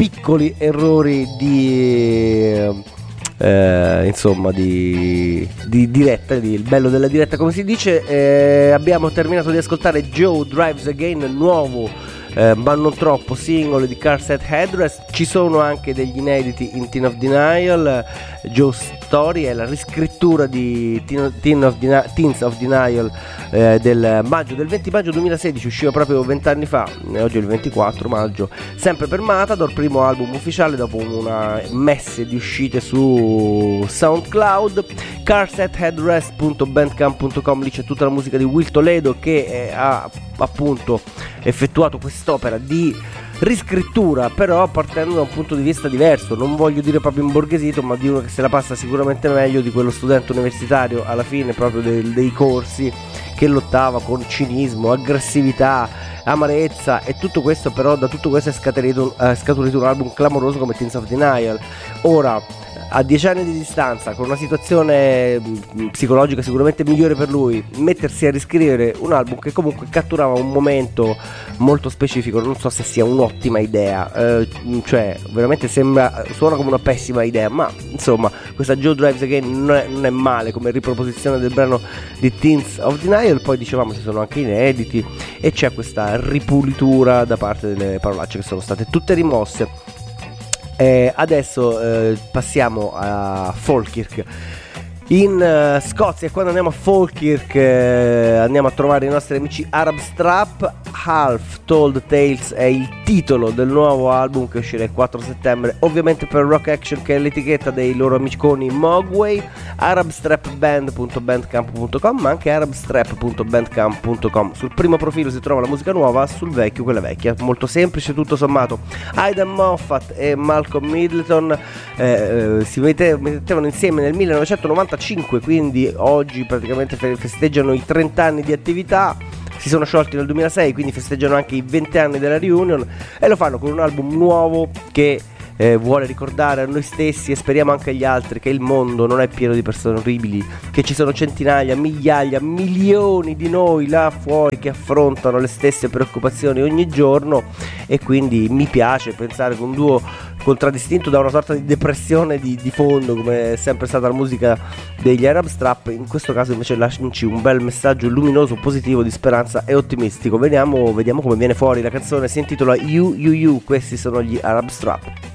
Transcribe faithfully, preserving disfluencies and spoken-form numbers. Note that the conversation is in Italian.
piccoli errori di eh, insomma di, di diretta, di, il bello della diretta come si dice. Eh, abbiamo terminato di ascoltare Joe Drives Again, nuovo Eh, ma non troppo singolo di Car Set Headrest. Ci sono anche degli inediti in Teen of Denial. Joe Story è la riscrittura di Teen, Teen of Deni- Teens of Denial eh, del maggio del venti maggio duemilasedici, usciva proprio vent'anni fa, oggi è il ventiquattro maggio, sempre per Matador, primo album ufficiale dopo una messe di uscite su SoundCloud. car set headrest punto bandcamp punto com, lì c'è tutta la musica di Will Toledo che eh, ha appunto effettuato quest'opera di riscrittura, però partendo da un punto di vista diverso, non voglio dire proprio imborghesito, ma di uno che se la passa sicuramente meglio di quello studente universitario alla fine proprio dei, dei corsi, che lottava con cinismo, aggressività, amarezza, e tutto questo però da tutto questo è scaturito, è scaturito un album clamoroso come Teens of Denial. Ora, a dieci anni di distanza, con una situazione psicologica sicuramente migliore per lui, mettersi a riscrivere un album che comunque catturava un momento molto specifico, non so se sia un'ottima idea, eh, cioè veramente sembra, suona come una pessima idea, ma insomma questa Joe Drives Again non è, non è male come riproposizione del brano di Teens of Denial. Poi dicevamo ci sono anche inediti e c'è questa ripulitura da parte delle parolacce che sono state tutte rimosse. Eh, adesso eh, passiamo a Falkirk in uh, Scozia, e quando andiamo a Falkirk eh, andiamo a trovare i nostri amici Arab Strap. Half Told Tales è il titolo del nuovo album che uscirà il quattro settembre, ovviamente per Rock Action, che è l'etichetta dei loro amiconi Mogwai. arabstrap band punto bandcamp punto com, ma anche arabstrap punto bandcamp punto com. Sul primo profilo si trova la musica nuova, sul vecchio quella vecchia, molto semplice tutto sommato. Aidan Moffat e Malcolm Middleton eh, eh, si mette, mettevano insieme nel millenovecentonovantacinque, quindi oggi praticamente festeggiano i trenta anni di attività. Si sono sciolti nel duemilasei, quindi festeggiano anche i venti anni della reunion, e lo fanno con un album nuovo che eh, vuole ricordare a noi stessi, e speriamo anche agli altri, che il mondo non è pieno di persone orribili, che ci sono centinaia, migliaia, milioni di noi là fuori che affrontano le stesse preoccupazioni ogni giorno. E quindi mi piace pensare che un duo contraddistinto da una sorta di depressione di, di fondo, come è sempre stata la musica degli Arab Strap, in questo caso invece lasciaci un bel messaggio luminoso, positivo, di speranza e ottimistico. Vediamo, vediamo come viene fuori. La canzone si intitola You You You, questi sono gli Arab Strap.